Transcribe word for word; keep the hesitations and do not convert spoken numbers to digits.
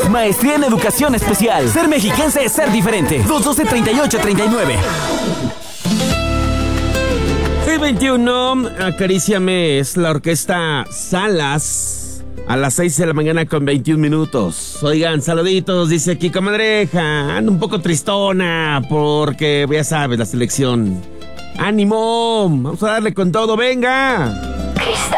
Maestría en Educación Especial. Ser mexiquense es ser diferente. dos doce, treinta y ocho, treinta y nueve. seis veintiuno, Acaríciame, es la orquesta Salas. A las seis de la mañana con veintiún minutos. Oigan, saluditos, dice aquí comadreja. Ando un poco tristona porque ya sabes, la selección. ¡Ánimo! Vamos a darle con todo, venga.